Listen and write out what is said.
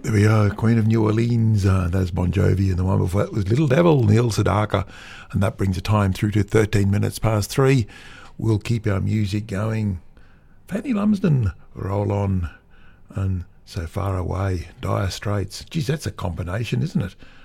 There we are, Queen of New Orleans, that's Bon Jovi, and the one before that was Little Devil, Neil Sedaka, and that brings the time through to 13 minutes past 3. We'll keep our music going. Fanny Lumsden, Roll On, and So Far Away, Dire Straits. Geez, that's a combination, isn't it?